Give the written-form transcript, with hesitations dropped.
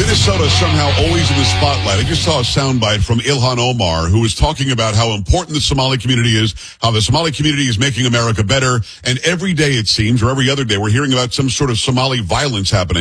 Minnesota somehow always in the spotlight. I just saw a soundbite from Ilhan Omar, who was talking about how important the Somali community is, how the Somali community is making America better. And every day, it seems, or every other day, we're hearing about some sort of Somali violence happening.